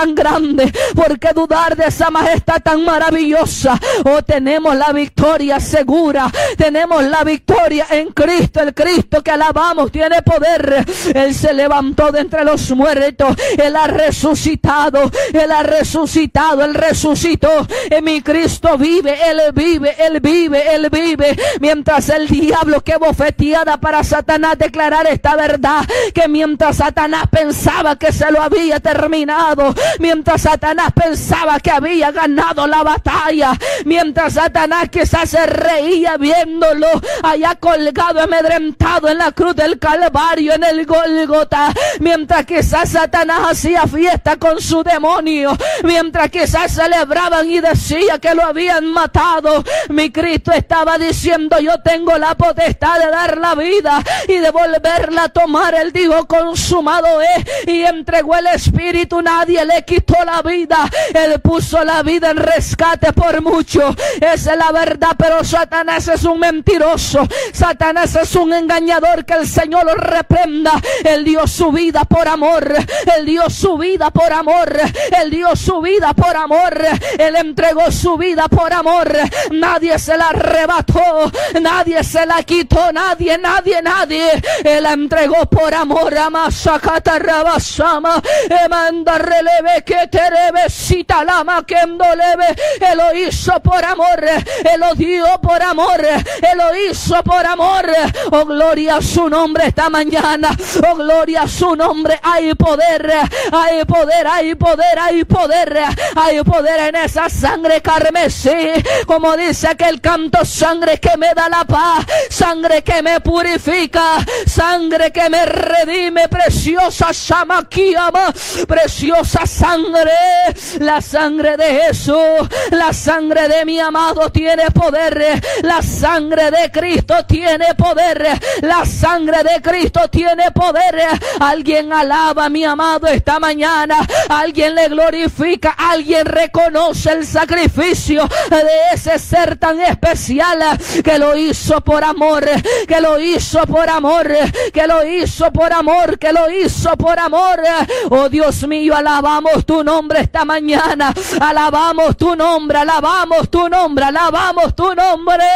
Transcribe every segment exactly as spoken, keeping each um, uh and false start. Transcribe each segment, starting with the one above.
tan grande? ¿Por qué dudar de esa majestad tan maravillosa? Oh, tenemos la victoria segura. Tenemos la victoria en Cristo. El Cristo que alabamos tiene poder. Él se levantó de entre los muertos. Él ha resucitado. Él ha resucitado. Él resucitó. En mi Cristo vive. Él vive. Él vive. Él vive. Mientras el diablo, que bofeteada para Satanás declarar esta verdad, que mientras Satanás pensaba que se lo había terminado, mientras Satanás pensaba que había ganado la batalla, mientras Satanás quizás se reía viéndolo allá colgado, amedrentado en la cruz del Calvario, en el Gólgota, mientras quizás Satanás hacía fiesta con su demonio, mientras quizás celebraban y decía que lo habían matado, mi Cristo estaba diciendo: yo tengo la potestad de dar la vida y de volverla a tomar. Él dijo: consumado es, y entregó el Espíritu. Nadie le quitó la vida. Él puso la vida en rescate por mucho. Esa es la verdad. Pero Satanás es un mentiroso. Satanás es un engañador. Que el Señor lo reprenda. Él dio su vida por amor. Él dio su vida por amor. Él dio su vida por amor. Él entregó su vida por amor. Nadie se la arrebató. Nadie se la quitó. Nadie, nadie, nadie. Él la entregó por amor. Amasacata rabasama. Emanda releve que te rebe cita lama que endoleve. Él lo hizo por amor. Él lo dio por amor. Él lo hizo por amor. Oh, gloria a su nombre esta mañana. Oh, gloria a su nombre. Hay poder. Hay poder. Hay poder. Hay poder. Hay poder en esa sangre carmesí. Como dice aquel canto: sangre que me da la paz. Sangre que me purifica. Sangre que me redime. Preciosa Shamakiama. Preciosa sangre. La sangre de Jesús. La sangre de mi amado tiene poder. La sangre de Cristo tiene poder. La sangre de Cristo tiene poder. Alguien alaba a mi amado esta mañana. Alguien le glorifica. Alguien reconoce el sacrificio de ese ser tan especial que lo hizo por amor. Que lo hizo por amor. Que lo hizo por amor. Que lo hizo por amor. Oh Dios mío, alabamos tu nombre esta mañana. Alabamos tu nombre. Alabamos tu nombre. Alabamos tu nombre.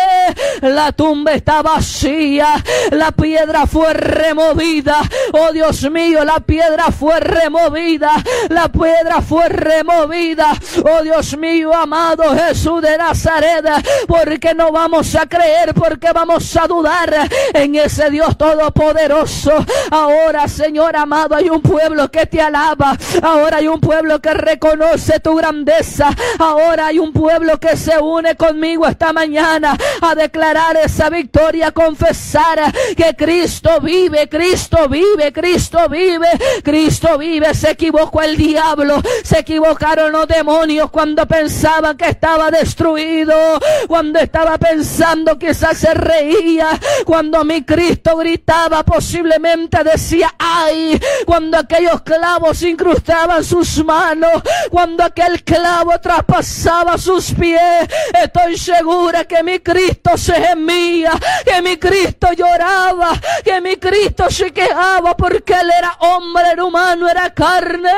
La tumba está vacía. La piedra fue removida. Oh Dios mío, la piedra fue removida. La piedra fue removida. Oh Dios mío, amado Jesús de Nazaret. Porque no vamos a creer, porque vamos a dudar en ese Dios todopoderoso. Ahora, Señor amado, hay un pueblo que te alaba. Ahora hay un pueblo que reconoce tu grandeza. Ahora hay un pueblo que se une conmigo esta mañana a declarar esa victoria, a confesar que Cristo vive, Cristo vive, Cristo vive, Cristo vive. Se equivocó el diablo, se equivocaron los demonios cuando pensaban que estaba destruido, cuando estaba pensando quizás se reía, cuando mi Cristo gritaba, posiblemente decía ay, cuando aquellos clavos incrustaban sus manos, cuando aquel clavo traspasaba sus pies. Estoy segura que mi Cristo se gemía, que mi Cristo lloraba, que mi Cristo se quejaba, porque Él era hombre, era humano, era carne.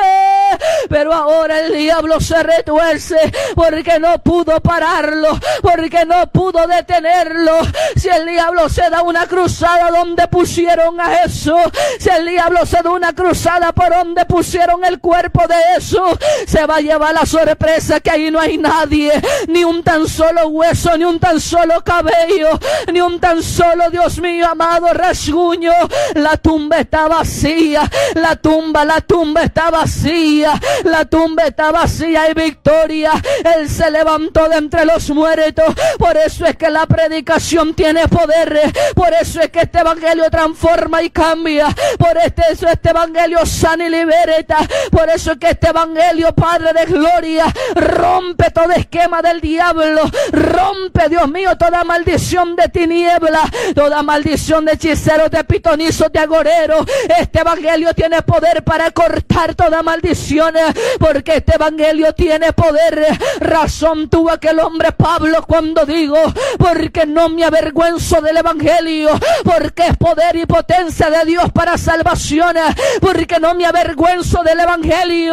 Pero ahora el diablo se retuerce porque no pudo pararlo, porque no pudo detenerlo. Si el diablo se da una cruzada donde pusieron a Jesús, si el diablo se da una cruzada por donde pusieron el cuerpo de Jesús, se va a llevar la sorpresa que ahí no hay nadie, ni un tan solo hueso, ni un tan solo cabello, ni un tan solo, Dios mío amado, rasguño. La tumba está vacía, la tumba, la tumba está vacía, la tumba está vacía. Hay victoria. Él se levantó de entre los muertos. Por eso es que la predicación tiene poder. Por eso es que este evangelio transforma y cambia. Por eso este evangelio sana y liberta. Por eso es que este evangelio, Padre de gloria, rompe todo esquema del diablo. Rompe, Dios mío, toda maldición de tiniebla, toda maldición de hechiceros, de pitonizos, de agoreros. Este evangelio tiene poder para cortar toda maldición, porque este evangelio tiene poder. Razón tuvo aquel hombre Pablo cuando digo, porque no me avergüenzo del evangelio, porque es poder y potencia de Dios para salvación. Porque no me avergüenzo del evangelio,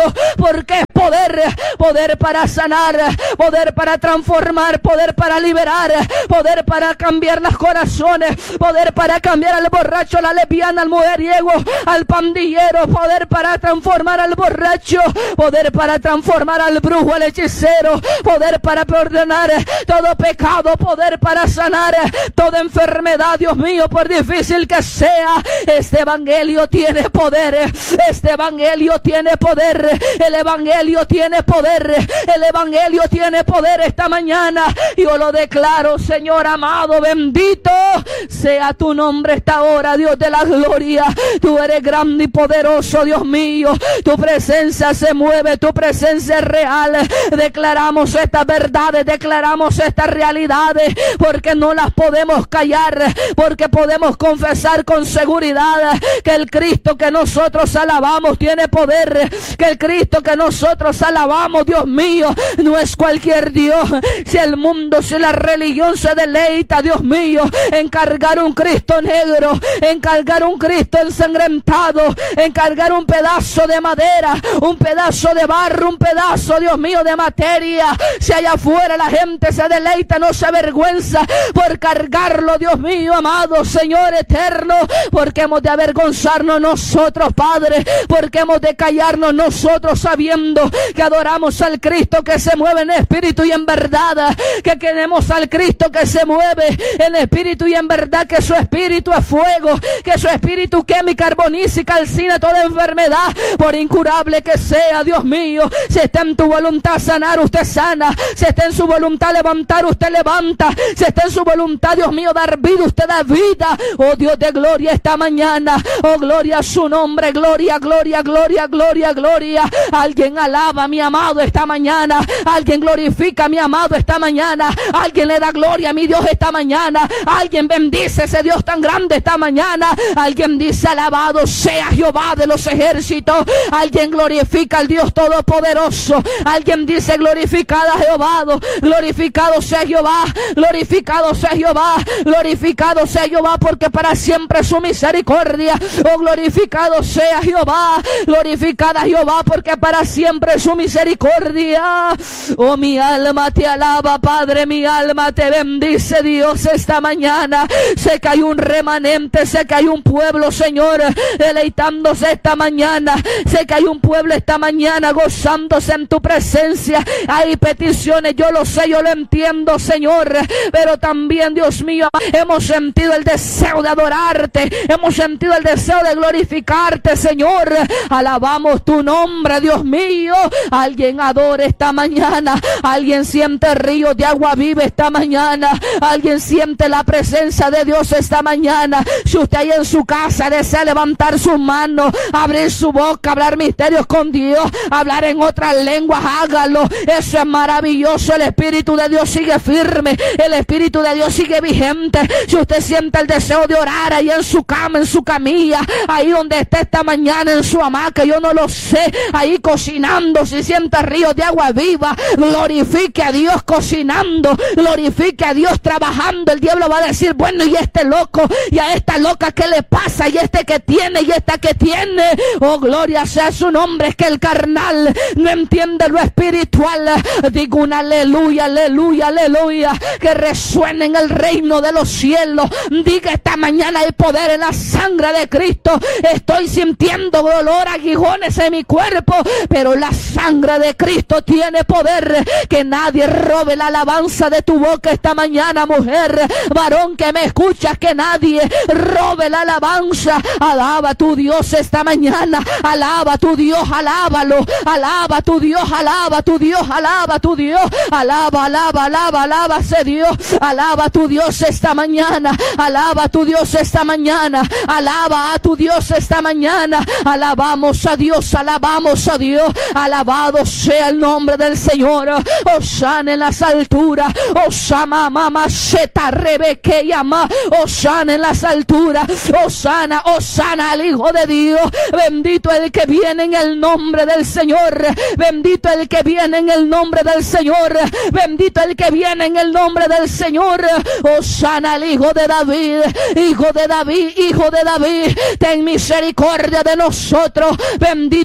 porque es poder, poder para sanar, poder para transformar, poder para liberar, poder para cambiar los corazones, poder para cambiar al borracho, a la lesbiana, al mujeriego, al pandillero, poder para transformar al borracho, poder para transformar al brujo, al hechicero, poder para perdonar todo pecado, poder para sanar toda enfermedad. Dios mío, por difícil que sea, este evangelio tiene poder, este evangelio tiene poder, el evangelio tiene poder, el evangelio tiene poder esta mañana. Yo lo declaro, Señor amado, bendito sea tu nombre esta hora, Dios de la gloria. Tú eres grande y poderoso, Dios mío. Tu presencia se mueve, tu presencia es real. Declaramos estas verdades, declaramos estas realidades, porque no las podemos callar, porque podemos confesar con seguridad que el Cristo que nosotros alabamos tiene poder, que el Cristo que nosotros alabamos, Dios mío, no es cualquier Dios. Si el mundo, si la religión se deleita, Dios mío, en cargar un Cristo negro, en cargar un Cristo ensangrentado, en cargar un pedazo de madera, un pedazo de barro, un pedazo, Dios mío, de materia, si allá afuera la gente se deleita, no se avergüenza por cargarlo, Dios mío, amado Señor eterno, porque hemos de avergonzarnos nosotros, Padre, porque hemos de callarnos nosotros sabiendo que adoramos al Cristo que se mueve en espíritu y en verdad, que queremos al Cristo que se mueve en espíritu y en verdad, que su espíritu es fuego, que su espíritu quema y carboniza y calcina toda enfermedad, por incurable que sea, Dios mío. Si está en tu voluntad sanar, usted sana. Si está en su voluntad levantar, usted levanta. Si está en su voluntad, Dios mío, dar vida, usted da vida. Oh Dios de gloria, esta mañana, oh gloria a su nombre, gloria, gloria, gloria, gloria, gloria. Alguien alaba a mi amado esta mañana, alguien glorifica a mi amado esta mañana, alguien le da gloria a mi Dios esta mañana, alguien bendice a ese Dios tan grande esta mañana, alguien dice alabado sea Jehová de los ejércitos, alguien glorifica al Dios todopoderoso, alguien dice glorificada Jehová, glorificado sea Jehová, glorificado sea Jehová, glorificado sea Jehová, porque para siempre su misericordia. Oh, glorificado sea Jehová, glorificada Jehová, porque para siempre su misericordia. Oh, mi alma te alaba, Padre, mi alma te bendice, Dios, esta mañana. Sé que hay un remanente, sé que hay un pueblo, Señor, deleitándose esta mañana. Sé que hay un pueblo esta mañana gozándose en tu presencia. Hay peticiones, yo lo sé, yo lo entiendo, Señor, pero también, Dios mío, hemos sentido el deseo de adorarte, hemos sentido el deseo de glorificarte, Señor. Alabamos tu nombre, Dios mío. Alguien adora esta mañana, alguien siente ríos de agua viva esta mañana, alguien siente la presencia de Dios esta mañana. Si usted ahí en su casa desea levantar sus manos, abrir su boca, hablar misterios con Dios, hablar en otras lenguas, hágalo. Eso es maravilloso. El Espíritu de Dios sigue firme, el Espíritu de Dios sigue vigente. Si usted siente el deseo de orar ahí en su cama, en su camilla, ahí donde está esta mañana, en su hamaca, yo no lo sé, ahí cocinando, si siente ríos de agua viva, glorifique a Dios cocinando, glorifique a Dios trabajando. El diablo va a decir, bueno, y este loco, y a esta loca, ¿qué le pasa? Y este que tiene, y esta que tiene. Oh, gloria sea su nombre. Es que el carnal no entiende lo espiritual. Digo un aleluya, aleluya, aleluya, que resuene en el reino de los cielos. Diga esta mañana, hay poder en la sangre de Cristo. Estoy sintiendo dolor, aguijones en mi cuerpo, pero la sangre de Cristo tiene poder. Que nadie robe la alabanza de tu boca esta mañana, mujer, varón que me escuchas, que nadie robe la alabanza. Alaba a tu Dios esta mañana, alaba a tu Dios, alábalo, alaba a tu Dios, alaba a tu Dios, alaba a tu Dios, alaba, alaba, alaba, alaba ese Dios, alaba a tu Dios esta mañana, alaba a tu Dios esta mañana, alaba a tu Dios esta mañana. Alabamos a Dios, alabamos a Dios, alabado sea el nombre del Señor. Osana en las alturas, Osama mamá seta rebeque llama, Osana en las alturas, Osana, Osana al Hijo de Dios. Bendito el que viene en el nombre del Señor, bendito el que viene en el nombre del Señor, bendito el que viene en el nombre del Señor. Osana al Hijo de David, Hijo de David, Hijo de David, ten misericordia de nosotros. Bendito alabado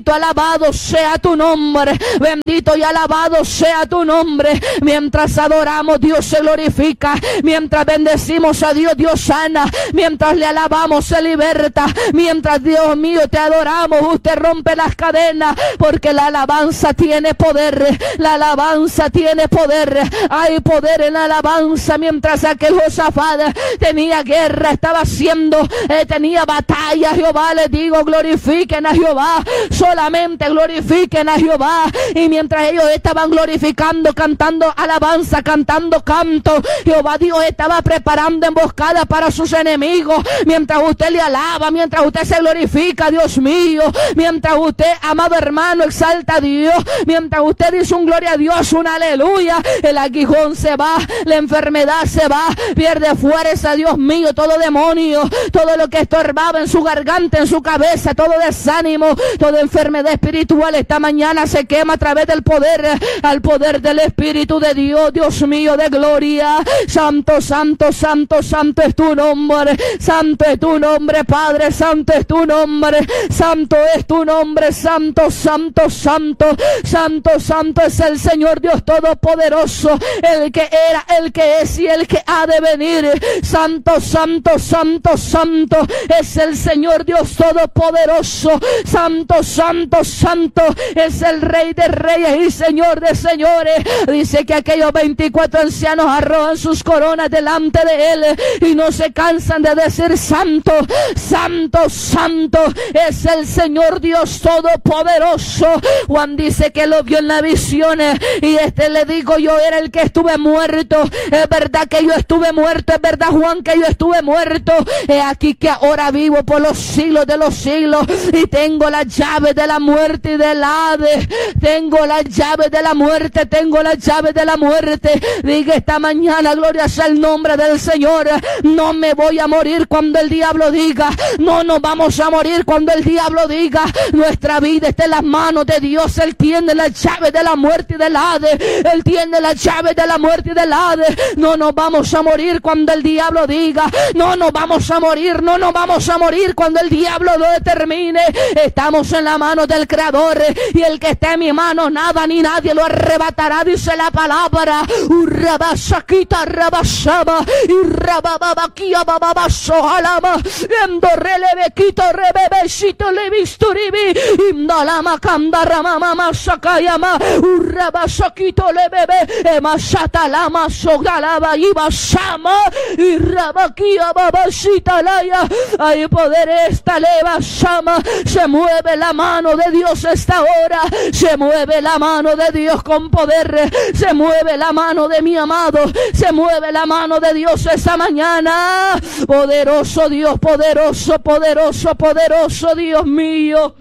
alabado sea tu nombre. Bendito y alabado sea tu nombre. Mientras adoramos, Dios se glorifica. Mientras bendecimos a Dios, Dios sana. Mientras le alabamos, se liberta. Mientras, Dios mío, te adoramos, usted rompe las cadenas, porque la alabanza tiene poder. La alabanza tiene poder. Hay poder en la alabanza. Mientras aquel Josafat tenía guerra, estaba haciendo, eh, tenía batalla, Jehová les digo, glorifiquen a Jehová. Solamente glorifiquen a Jehová. Y mientras ellos estaban glorificando, cantando alabanza, cantando canto, Jehová Dios estaba preparando emboscada para sus enemigos. Mientras usted le alaba, mientras usted se glorifica, Dios mío, mientras usted, amado hermano, exalta a Dios, mientras usted dice un gloria a Dios, un aleluya, el aguijón se va, la enfermedad se va, pierde fuerza, Dios mío, todo demonio, todo lo que estorbaba en su garganta, en su cabeza, todo desánimo, toda enfermedad espiritual, esta mañana se quema a través del poder, al poder del Espíritu de Dios. Dios mío de gloria, santo, santo, santo, santo es tu nombre, santo es tu nombre, Padre, santo es tu nombre, santo es tu nombre, santo, santo, santo, santo, santo es el Señor Dios Todopoderoso, el que era, el que es y el que ha de venir. Santo, santo, santo, santo es el Señor Dios Todopoderoso. Santo, santo, santo es el Rey de Reyes y Señor de Señores. Dice que aquellos veinticuatro ancianos arrojan sus coronas delante de él y no se cansan de decir santo, santo, santo es el Señor Dios Todopoderoso. Juan dice que lo vio en la visión y este le digo, yo era el que estuve muerto. Es verdad que yo estuve muerto, es verdad, Juan, que yo estuve muerto. He aquí que ahora vivo por los siglos de los siglos y tengo la llave de la muerte y del Hades. Tengo la llave de la muerte, tengo la llave de la muerte. Diga esta mañana, gloria sea el nombre del Señor. No me voy a morir cuando el diablo diga. No nos vamos a morir cuando el diablo diga. Nuestra vida está en las manos de Dios. Él tiene la llave de la muerte y del Hades. Él tiene la llave de la muerte y del Hades. No nos vamos a morir cuando el diablo diga. No nos vamos a morir, no nos vamos a morir cuando el diablo lo determine. Estamos en la mano del Creador y el que esté en mi mano, nada ni nadie lo arrebatará, dice la palabra. Urrabasakita rabasaba y rabababakia bababasohalama endorrelebequito rebebesito levisturibi indalama kandarama masakayama urrabasakito lebebe emasatalama sogalaba ibasama y rabakia babasita laya. Hay poder esta leva shama. Se mueve la mano de Dios esta hora. Se mueve la mano de Dios con poder. Se mueve la mano de mi amado. Se mueve la mano de Dios esta mañana. Poderoso Dios, poderoso, poderoso, poderoso Dios mío.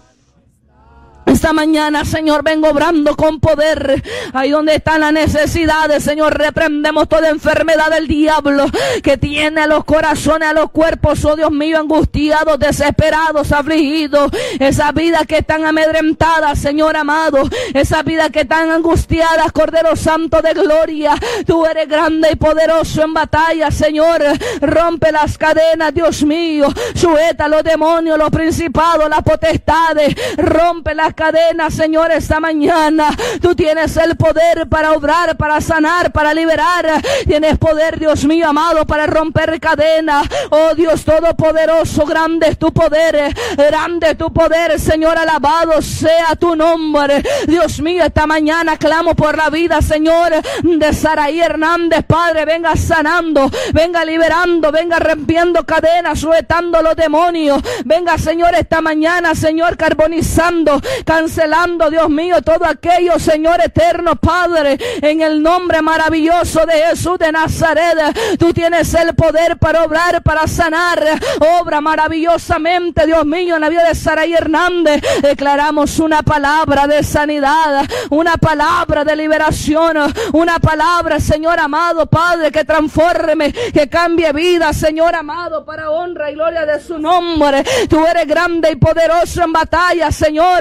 Esta mañana, Señor, vengo obrando con poder. Ahí donde están las necesidades, Señor, reprendemos toda enfermedad del diablo que tiene a los corazones, a los cuerpos, oh Dios mío, angustiados, desesperados, afligidos. Esas vidas que están amedrentadas, Señor amado. Esas vidas que están angustiadas, Cordero Santo de gloria. Tú eres grande y poderoso en batalla, Señor. Rompe las cadenas, Dios mío. Sujeta a los demonios, los principados, las potestades. Rompe las cadenas, Señor, esta mañana. Tú tienes el poder para obrar, para sanar, para liberar. Tienes poder, Dios mío amado, para romper cadenas. Oh Dios Todopoderoso, grande es tu poder, grande es tu poder, Señor, alabado sea tu nombre. Dios mío, esta mañana clamo por la vida, Señor, de Saraí Hernández. Padre, venga sanando, venga liberando, venga rompiendo cadenas, sujetando los demonios. Venga, Señor, esta mañana, Señor, carbonizando, cancelando, Dios mío, todo aquello, Señor eterno, Padre, en el nombre maravilloso de Jesús de Nazaret. Tú tienes el poder para obrar, para sanar. Obra maravillosamente, Dios mío, en la vida de Saraí Hernández. Declaramos una palabra de sanidad, una palabra de liberación, una palabra, Señor amado, Padre, que transforme, que cambie vida, Señor amado, para honra y gloria de su nombre. Tú eres grande y poderoso en batalla, Señor.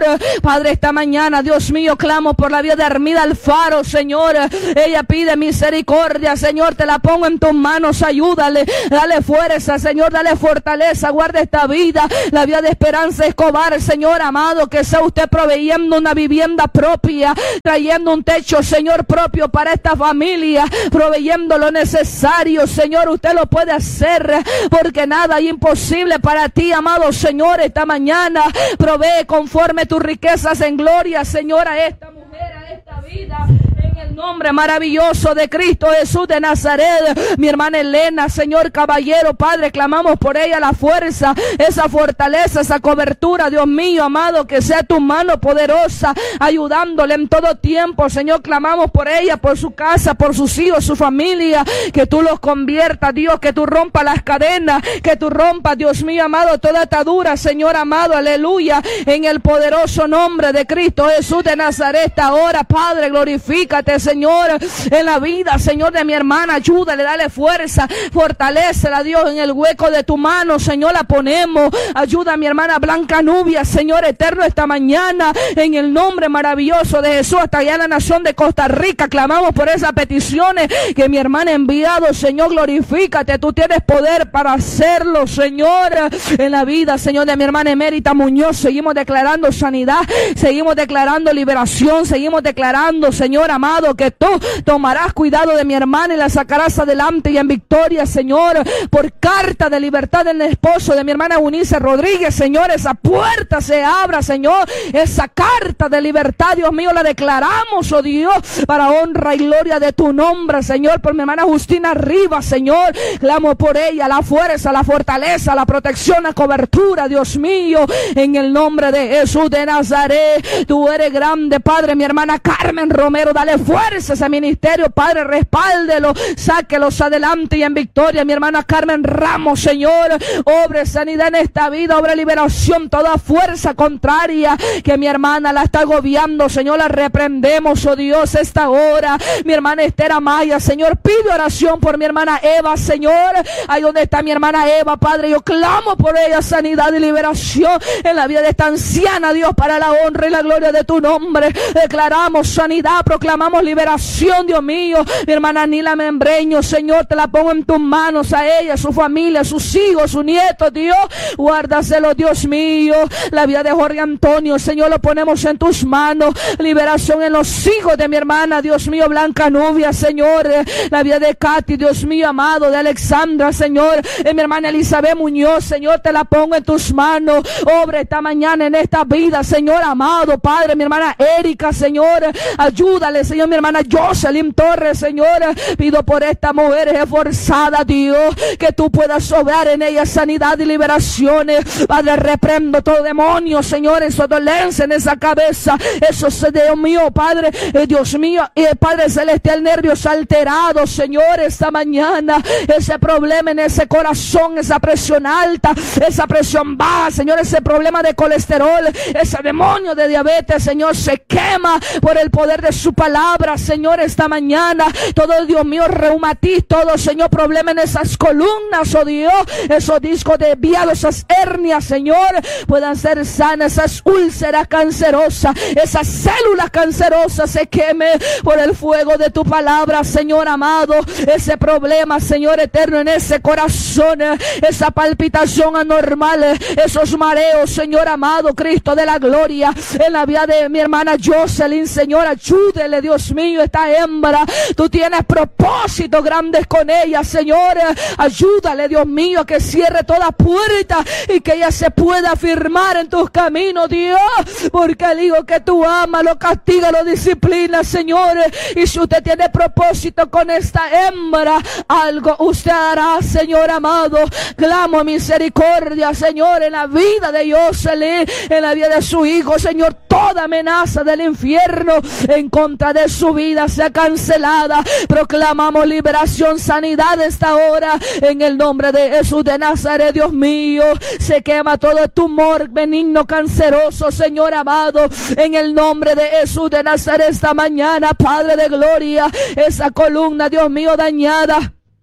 Padre, esta mañana, Dios mío, clamo por la vida de Armida Alfaro, Señor. Ella pide misericordia, Señor, te la pongo en tus manos, ayúdale, dale fuerza, Señor, dale fortaleza, guarda esta vida, la vida de Esperanza Escobar, Señor amado, que sea usted proveyendo una vivienda propia, trayendo un techo, Señor, propio para esta familia, proveyendo lo necesario, Señor, usted lo puede hacer, porque nada es imposible para ti, amado Señor. Esta mañana provee conforme tus riquezas en gloria, Señor, a esta mujer, a esta vida, en el nombre maravilloso de Cristo Jesús de Nazaret. Mi hermana Elena, Señor Caballero, Padre, clamamos por ella la fuerza, esa fortaleza, esa cobertura, Dios mío, amado, que sea tu mano poderosa, ayudándole en todo tiempo, Señor. Clamamos por ella, por su casa, por sus hijos, su familia, que tú los conviertas, Dios, que tú rompas las cadenas, que tú rompas, Dios mío, amado, toda atadura, Señor amado, aleluya, en el poderoso nombre de Cristo Jesús de Nazaret. Esta hora, Padre, glorifícate, Señor, en la vida, Señor, de mi hermana. Ayúdale, dale fuerza, fortalécela, Dios, en el hueco de tu mano, Señor, la ponemos. Ayuda a mi hermana Blanca Nubia, Señor eterno, esta mañana, en el nombre maravilloso de Jesús, hasta allá en la nación de Costa Rica. Clamamos por esas peticiones que mi hermana ha enviado, Señor, glorifícate, tú tienes poder para hacerlo, Señor, en la vida, Señor, de mi hermana Emérita Muñoz. Seguimos declarando sanidad, seguimos declarando liberación, seguimos declarando, Señor amado, que tú tomarás cuidado de mi hermana y la sacarás adelante y en victoria, Señor, por carta de libertad del esposo de mi hermana Eunice Rodríguez, Señor, esa puerta se abra, Señor, esa carta de libertad, Dios mío, la declaramos, oh Dios, para honra y gloria de tu nombre, Señor. Por mi hermana Justina Rivas, Señor, clamo por ella, la fuerza, la fortaleza, la protección, la cobertura, Dios mío, en el nombre de Jesús de Nazaret. Tú eres grande, Padre. Mi hermana Carmen Romero, dale fuerza a ese ministerio, Padre, respáldelo, sáquelos adelante y en victoria. Mi hermana Carmen Ramos, Señor, obre sanidad en esta vida, obre liberación, toda fuerza contraria que mi hermana la está agobiando, Señor, la reprendemos, oh Dios, esta hora. Mi hermana Esther Amaya, Señor, pide oración por mi hermana Eva, Señor, ahí donde está mi hermana Eva, Padre, yo clamo por ella sanidad y liberación en la vida de esta anciana, Dios, para la honra y la gloria de tu nombre. Declaramos sanidad, proclamamos liberación, Dios mío. Mi hermana Nila Membreño, Señor, te la pongo en tus manos, a ella, a su familia, a sus hijos, sus nietos, Dios, guárdaselo, Dios mío. La vida de Jorge Antonio, Señor, lo ponemos en tus manos. Liberación en los hijos de mi hermana, Dios mío, Blanca Nubia, Señor. La vida de Katy, Dios mío, amado, de Alexandra, Señor. En mi hermana Elizabeth Muñoz, Señor, te la pongo en tus manos. Obra esta mañana en esta vida, Señor, amado, Padre. Mi hermana Erika, Señor, ayúdale, Señor. Mi hermana Jocelyn Torres, Señor, pido por esta mujer esforzada, Dios, que tú puedas obrar en ella sanidad y liberaciones. Padre, reprendo todo demonio, Señor, esa dolencia en esa cabeza, eso es, Dios mío, Padre, eh, Dios mío, eh, Padre celestial, nervios alterados, Señor, esta mañana, ese problema en ese corazón, esa presión alta, esa presión baja, Señor, ese problema de colesterol, ese demonio de diabetes, Señor, se quema por el poder de su palabra, Señor, esta mañana. Todo, Dios mío, reumatismo, todo, Señor, problema en esas columnas, oh Dios, esos discos desviados, esas hernias, Señor, puedan ser sanas, esas úlceras cancerosas, esas células cancerosas se queme por el fuego de tu palabra, Señor amado. Ese problema, Señor eterno, en ese corazón, esa palpitación anormal, esos mareos, Señor amado, Cristo de la gloria, en la vida de mi hermana Jocelyn, Señor, ayúdele, Dios mío, esta hembra, tú tienes propósitos grandes con ella, Señor, ayúdale, Dios mío, que cierre toda puerta y que ella se pueda afirmar en tus caminos, Dios, porque el hijo que tú amas lo castiga, lo disciplina, Señor, y si usted tiene propósito con esta hembra, algo usted hará, Señor amado. Clamo misericordia, Señor, en la vida de Jocelyn, en la vida de su hijo, Señor, toda amenaza del infierno en contra de su vida sea cancelada. Proclamamos liberación, sanidad esta hora, en el nombre de Jesús de Nazaret, Dios mío. Se quema todo tumor benigno, canceroso, Señor amado, en el nombre de Jesús de Nazaret esta mañana, Padre de gloria, esa columna, Dios mío, dañada,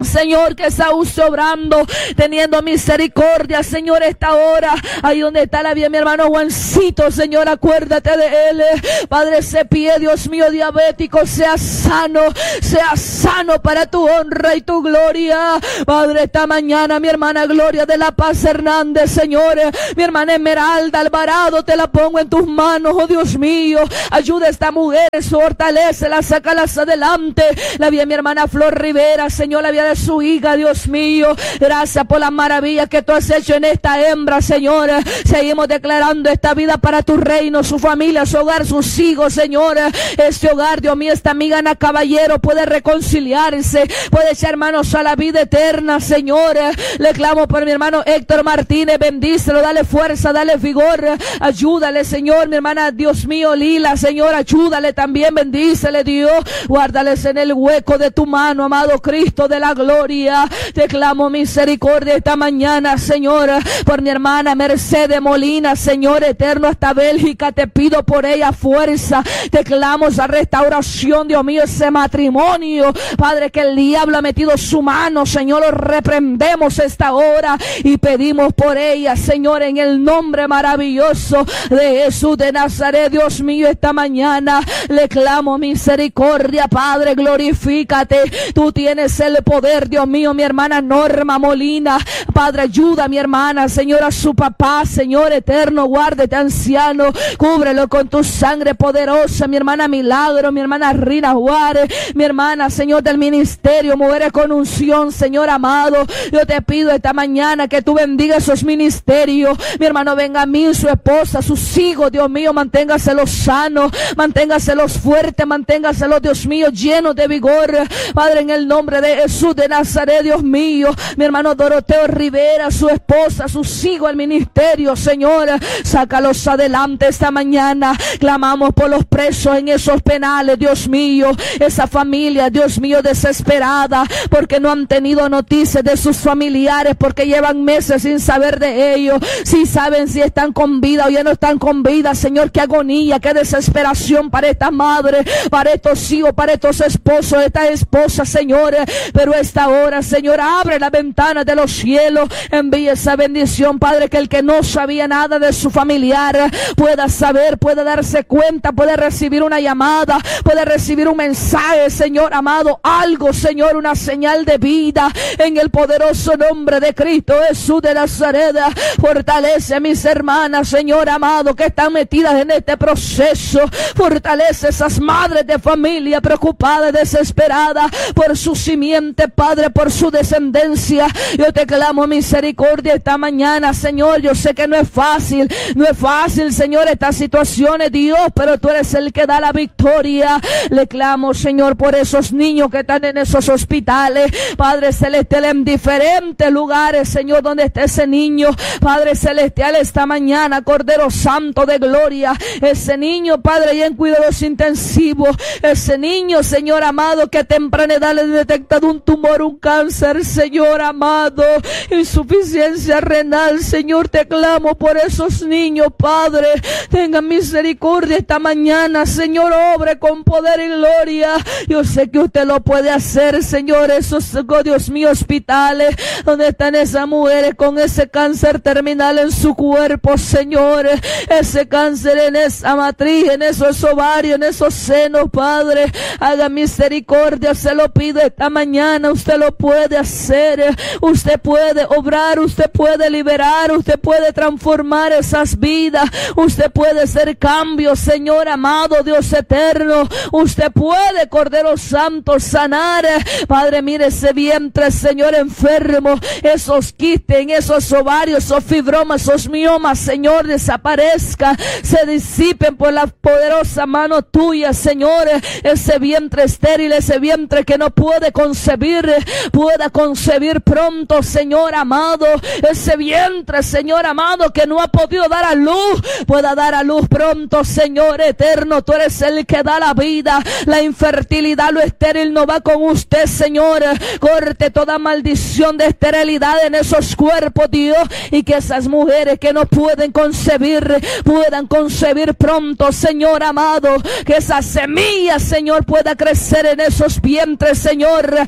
Señor, que está usted obrando, teniendo misericordia, Señor, esta hora, ahí donde está la vida, mi hermano Juancito, Señor, acuérdate de él, Padre, ese pie, Dios mío, diabético, sea sano, sea sano para tu honra y tu gloria, Padre, esta mañana, mi hermana Gloria de la Paz Hernández, Señor, mi hermana Esmeralda Alvarado, te la pongo en tus manos, oh Dios mío, ayuda a esta mujer, fortalécela, sácalas adelante, la vida de mi hermana Flor Rivera, Señor, la vida de su hija, Dios mío, gracias por las maravillas que tú has hecho en esta hembra, Señor, seguimos declarando esta vida para tu reino, su familia, su hogar, sus hijos, Señor, este hogar, Dios mío, esta amiga Ana Caballero puede reconciliarse, puede echar manos a la vida eterna, Señor, le clamo por mi hermano Héctor Martínez, bendícelo, dale fuerza, dale vigor, ayúdale, Señor, mi hermana, Dios mío, Lila, Señor, ayúdale también, bendícele, Dios, guárdales en el hueco de tu mano, amado Cristo de la gloria, te clamo misericordia esta mañana, Señor, por mi hermana Mercedes Molina, Señor eterno, hasta Bélgica, te pido por ella fuerza, te clamo esa restauración, Dios mío, ese matrimonio, Padre, que el diablo ha metido su mano, Señor, lo reprendemos esta hora y pedimos por ella, Señor, en el nombre maravilloso de Jesús de Nazaret, Dios mío, esta mañana le clamo misericordia, Padre, glorifícate, tú tienes el poder, Dios mío, mi hermana Norma Molina, Padre, ayuda a mi hermana, Señor, a su papá, Señor eterno, guárdete anciano, cúbrelo con tu sangre poderosa, mi hermana Milagro, mi hermana Rina Juárez, mi hermana, Señor, del ministerio, mujeres con unción, Señor amado, yo te pido esta mañana que tú bendigas esos ministerios, mi hermano Benjamín, su esposa, sus hijos, Dios mío, manténgaselos sanos, manténgaselos fuertes, manténgaselos, Dios mío, llenos de vigor, Padre, en el nombre de Jesús de Nazaret, Dios mío, mi hermano Doroteo Rivera, su esposa, sus hijos, el ministerio, Señor, sácalos adelante esta mañana, clamamos por los presos en esos penales, Dios mío, esa familia, Dios mío, desesperada, porque no han tenido noticias de sus familiares, porque llevan meses sin saber de ellos, si saben si están con vida o ya no están con vida, Señor, qué agonía, qué desesperación para esta madre, para estos hijos, para estos esposos, esta esposa, Señor, pero esta hora, Señor, abre la ventana de los cielos, envía esa bendición, Padre, que el que no sabía nada de su familiar pueda saber, pueda darse cuenta, puede recibir una llamada, puede recibir un mensaje, Señor amado, algo, Señor, una señal de vida, en el poderoso nombre de Cristo Jesús de Nazaret. Fortalece a mis hermanas, Señor amado, que están metidas en este proceso, fortalece esas madres de familia preocupadas, desesperadas por su simiente, Padre, por su descendencia. Yo te clamo misericordia esta mañana, Señor. Yo sé que no es fácil, no es fácil, Señor, estas situaciones, Dios, pero tú eres el que da la victoria. Le clamo, Señor, por esos niños que están en esos hospitales, Padre celestial, en diferentes lugares, Señor, donde está ese niño, Padre celestial, esta mañana, Cordero Santo de gloria, ese niño, Padre, ya en cuidados intensivos, ese niño, Señor amado, que a temprana edad le detectado un tumor, un cáncer, Señor amado, insuficiencia renal, Señor, te clamo por esos niños, Padre, tenga misericordia esta mañana, Señor, obre con poder y gloria. Yo sé que usted lo puede hacer, Señor, esos, oh Dios mío, hospitales donde están esas mujeres con ese cáncer terminal en su cuerpo, Señor, ese cáncer en esa matriz, en esos ovarios, en esos senos, Padre, haga misericordia, se lo pido esta mañana, usted lo puede hacer, usted puede obrar, usted puede liberar, usted puede transformar esas vidas, usted puede hacer cambios, Señor amado, Dios eterno, usted puede, Cordero Santo, sanar, Padre, mire ese vientre, Señor, enfermo, esos quistes en esos ovarios, esos fibromas, esos miomas, Señor, desaparezca, se disipen por la poderosa mano tuya, Señor, ese vientre estéril, ese vientre que no puede concebir, pueda concebir pronto, Señor amado, ese vientre, Señor amado, que no ha podido dar a luz, pueda dar a luz pronto, Señor eterno, tú eres el que da la vida, la infertilidad, lo estéril no va con usted, Señor, corte toda maldición de esterilidad en esos cuerpos, Dios, y que esas mujeres que no pueden concebir, puedan concebir pronto, Señor amado, que esa semilla, Señor, pueda crecer en esos vientres, Señor, para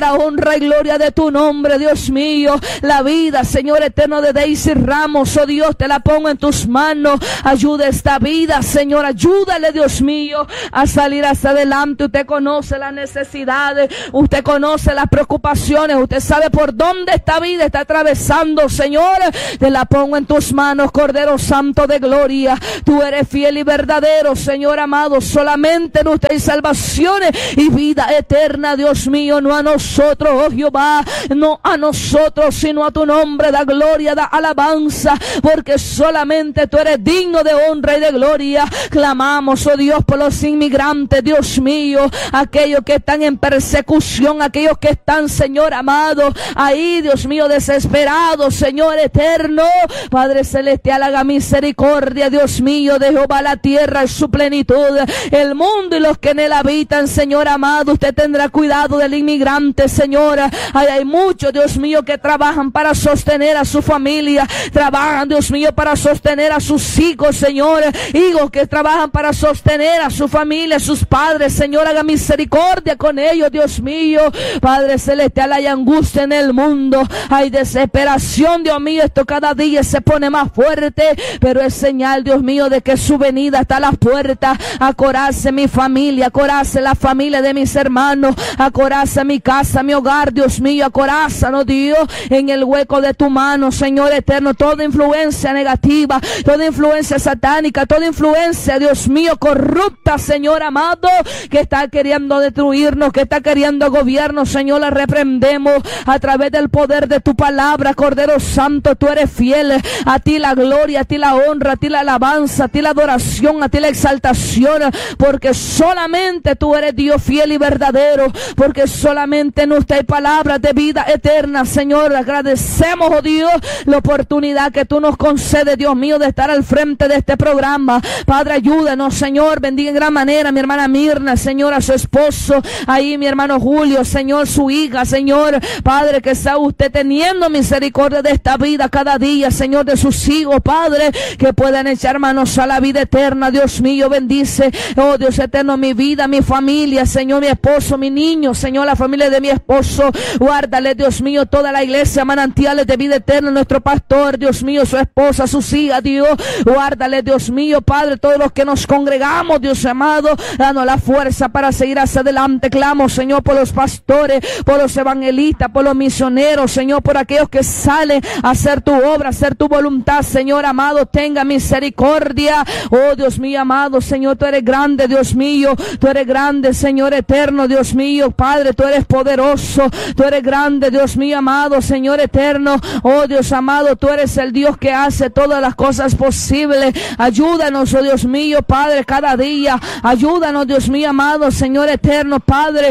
para honra y gloria de tu nombre, Dios mío. La vida, Señor eterno, de Daisy Ramos, oh Dios, te la pongo en tus manos. Ayuda esta vida, Señor, ayúdale, Dios mío, a salir hacia adelante. Usted conoce las necesidades, usted conoce las preocupaciones, usted sabe por dónde esta vida está atravesando, Señor. Te la pongo en tus manos, Cordero Santo de gloria. Tú eres fiel y verdadero, Señor amado. Solamente en usted hay salvación y vida eterna, Dios mío. No a nosotros, oh Jehová, no a nosotros, sino a tu nombre. Da gloria, da alabanza, porque solamente tú eres digno de honra y de gloria. Clamamos, oh Dios, por los inmigrantes, Dios mío, aquellos que están en persecución, aquellos que están, Señor amado, ahí, Dios mío, desesperados, Señor eterno. Padre celestial, haga misericordia, Dios mío, de Jehová la tierra y su plenitud, el mundo y los que en él habitan, Señor amado. Usted tendrá cuidado del inmigrante, Señora. Hay, hay muchos, Dios mío, que trabajan para sostener a su familia, trabajan, Dios mío, para sostener a sus hijos, Señor, hijos que trabajan para sostener a su familia, a sus padres, Señor. Haga misericordia con ellos, Dios mío. Padre celestial, hay angustia en el mundo, hay desesperación, Dios mío. Esto cada día se pone más fuerte, pero es señal, Dios mío, de que su venida está a las puertas. Acorace mi familia, acorace la familia de mis hermanos, acorace mi casa, mi hogar, Dios mío. Acorázanos, Dios, en el hueco de tu mano, Señor eterno. Toda influencia negativa, toda influencia satánica, toda influencia, Dios mío, corrupta, Señor amado, que está queriendo destruirnos, que está queriendo gobiernos, Señor, la reprendemos a través del poder de tu palabra, Cordero Santo. Tú eres fiel, a ti la gloria, a ti la honra, a ti la alabanza, a ti la adoración, a ti la exaltación, porque solamente tú eres Dios fiel y verdadero, porque solamente en usted hay palabras de vida eterna, Señor. Agradecemos, oh Dios, la oportunidad que tú nos concedes, Dios mío, de estar al frente de este programa. Padre, ayúdanos, Señor. Bendiga en gran manera a mi hermana Mirna, Señor, a su esposo, ahí mi hermano Julio, Señor, su hija, Señor. Padre, que sea usted teniendo misericordia de esta vida cada día, Señor, de sus hijos, Padre, que puedan echar manos a la vida eterna, Dios mío. Bendice, oh Dios eterno, mi vida, mi familia, Señor, mi esposo, mi niño, Señor, la familia de mi esposo. Guárdale, Dios mío, toda la iglesia, manantiales de vida eterna, nuestro pastor, Dios mío, su esposa, sus hijas, Dios. Guárdale, Dios mío, Padre, todos los que nos congregamos, Dios amado, danos la fuerza para seguir hacia adelante. Clamo, Señor, por los pastores, por los evangelistas, por los misioneros, Señor, por aquellos que salen a hacer tu obra, a hacer tu voluntad, Señor amado. Tenga misericordia, oh Dios mío amado, Señor, tú eres grande, Dios mío, tú eres grande, Señor eterno, Dios mío, Padre, tú eres poderoso, tú eres grande, Dios mío amado, Señor eterno, oh Dios amado, tú eres el Dios que hace todas las cosas posibles. Ayúdanos, oh Dios mío, Padre, cada día, ayúdanos, Dios mío amado, Señor eterno, Padre.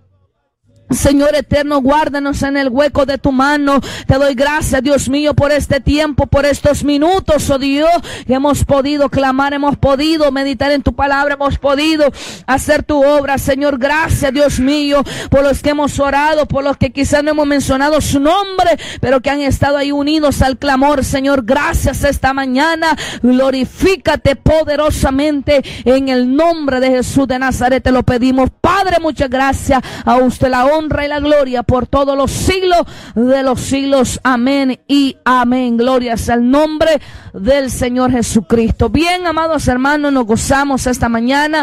Señor eterno, guárdanos en el hueco de tu mano. Te doy gracias, Dios mío, por este tiempo, por estos minutos, oh Dios, que hemos podido clamar, hemos podido meditar en tu palabra, hemos podido hacer tu obra, Señor. Gracias, Dios mío, por los que hemos orado, por los que quizás no hemos mencionado su nombre, pero que han estado ahí unidos al clamor, Señor. Gracias esta mañana. Glorifícate poderosamente en el nombre de Jesús de Nazaret. Te lo pedimos, Padre. Muchas gracias. A usted la honra honra y la gloria por todos los siglos de los siglos. Amén y amén. Gloria sea el nombre del Señor Jesucristo. Bien, amados hermanos, nos gozamos esta mañana.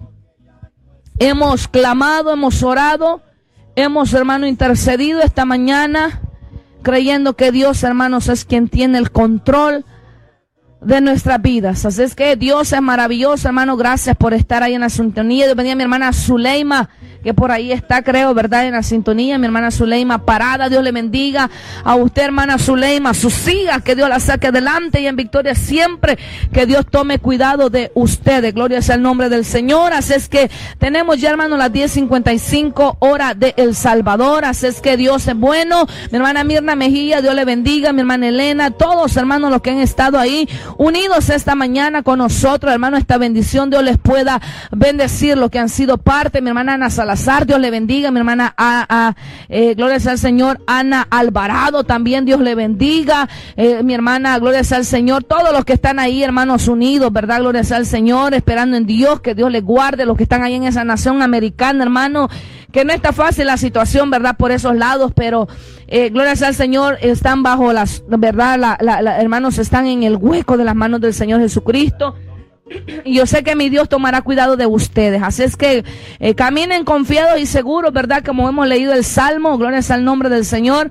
Hemos clamado, hemos orado, hemos, hermano, intercedido esta mañana, creyendo que Dios, hermanos, es quien tiene el control de nuestras vidas. Así es que Dios es maravilloso, hermano. Gracias por estar ahí en la sintonía. Dios bendiga a mi hermana Zuleima, que por ahí está, creo, ¿verdad?, en la sintonía. Mi hermana Zuleima parada. Dios le bendiga a usted, hermana Zuleima, a sus hijas, que Dios la saque adelante y en victoria siempre. Que Dios tome cuidado de ustedes. Gloria sea el nombre del Señor. Así es que tenemos ya, hermano, las diez cincuenta y cinco hora de El Salvador. Así es que Dios es bueno. Mi hermana Mirna Mejía, Dios le bendiga. Mi hermana Elena, todos, hermanos, los que han estado ahí unidos esta mañana con nosotros, hermano, esta bendición, Dios les pueda bendecir los que han sido parte. Mi hermana Ana Salazar, Dios le bendiga. Mi hermana a, a, eh, gloria sea al Señor, Ana Alvarado, también Dios le bendiga. Eh, mi hermana, gloria sea al Señor, todos los que están ahí, hermanos, unidos, ¿verdad? Gloria sea al Señor, esperando en Dios, que Dios les guarde, los que están ahí en esa nación americana, hermano, que no está fácil la situación, ¿verdad? Por esos lados, pero eh, gloria sea al Señor, están bajo las, ¿verdad? La, la, la, hermanos, están en el hueco de las manos del Señor Jesucristo. Y yo sé que mi Dios tomará cuidado de ustedes. Así es que eh, caminen confiados y seguros, ¿verdad? Como hemos leído el Salmo, gloria sea al nombre del Señor.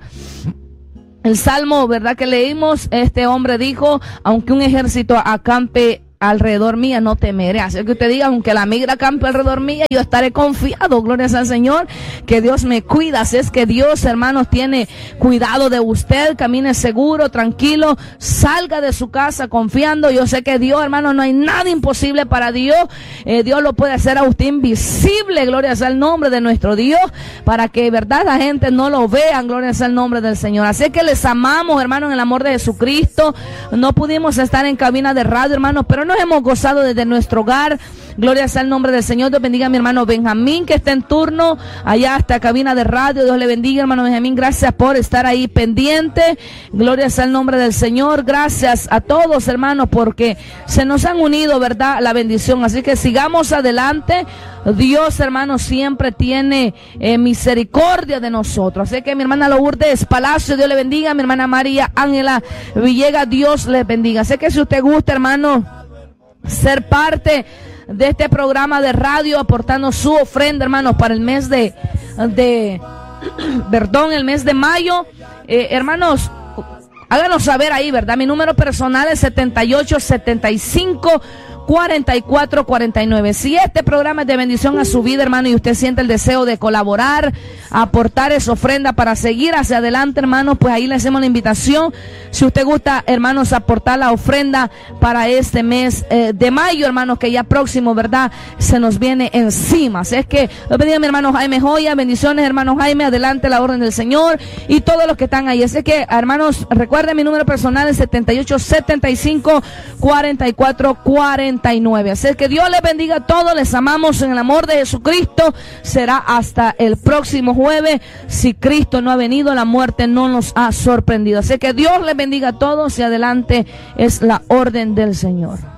El Salmo, ¿verdad? Que leímos, este hombre dijo, aunque un ejército acampe alrededor mía, no temeré. Así que usted diga, aunque la migra campe alrededor mía, yo estaré confiado, gloria al Señor, que Dios me cuida. Así es que Dios, hermanos, tiene cuidado de usted. Camine seguro, tranquilo, salga de su casa confiando. Yo sé que Dios, hermanos, no hay nada imposible para Dios. eh, Dios lo puede hacer a usted invisible, gloria sea el nombre de nuestro Dios, para que, verdad, la gente no lo vea, gloria sea el nombre del Señor. Así que les amamos, hermanos, en el amor de Jesucristo. No pudimos estar en cabina de radio, hermanos, pero nos hemos gozado desde nuestro hogar. Gloria sea el nombre del Señor. Dios bendiga a mi hermano Benjamín, que está en turno allá hasta cabina de radio. Dios le bendiga, hermano Benjamín. Gracias por estar ahí pendiente. Gloria sea el nombre del Señor. Gracias a todos, hermanos, porque se nos han unido, ¿verdad?, la bendición. Así que sigamos adelante. Dios, hermano, siempre tiene eh, misericordia de nosotros. Así que mi hermana Lourdes Palacio, Dios le bendiga. Mi hermana María Ángela Villegas, Dios le bendiga. Sé que si usted gusta, hermano, ser parte de este programa de radio, aportando su ofrenda, hermanos, para el mes de, de perdón, el mes de mayo, eh, hermanos, háganos saber ahí, ¿verdad? Mi número personal es setenta y ocho, setenta y cinco, cuarenta y cuatro, cuarenta y nueve. Si este programa es de bendición a su vida, hermano, y usted siente el deseo de colaborar, aportar esa ofrenda para seguir hacia adelante, hermanos, pues ahí le hacemos la invitación. Si usted gusta, hermanos, aportar la ofrenda para este mes eh, de mayo, hermanos, que ya próximo, ¿verdad?, se nos viene encima. Así es que lo pedí a mi hermano Jaime Joya. Bendiciones, hermano Jaime, adelante la orden del Señor, y todos los que están ahí. Así que, hermanos, recuerden, mi número personal es setenta y ocho, setenta y cinco, cuarenta y cuatro, cuarenta y nueve. Así que Dios les bendiga a todos, les amamos en el amor de Jesucristo. Será hasta el próximo jueves. Si Cristo no ha venido, la muerte no nos ha sorprendido. Así que Dios les bendiga a todos y adelante es la orden del Señor.